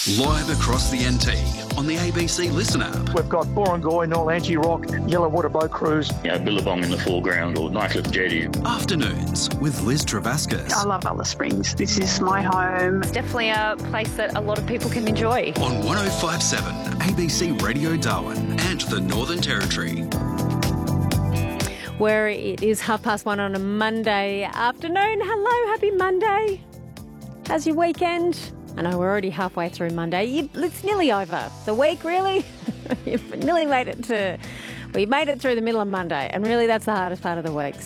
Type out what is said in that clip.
Live across the NT on the ABC Listen app. We've got Borongoy, Norlanchi Rock, Yellowwater Boat Cruise. Billabong in the foreground or Knightcliff Jetty. Afternoons with Liz Travascus. I love Alice Springs. This is my home. It's definitely a place that a lot of people can enjoy. On 105.7 ABC Radio Darwin and the Northern Territory. Where it is 1:30 on a Monday afternoon. Hello, happy Monday. How's your weekend? I know we're already halfway through Monday. It's nearly over. The week, really? You've nearly made it to... Well, you made it through the middle of Monday, and really that's the hardest part of the week.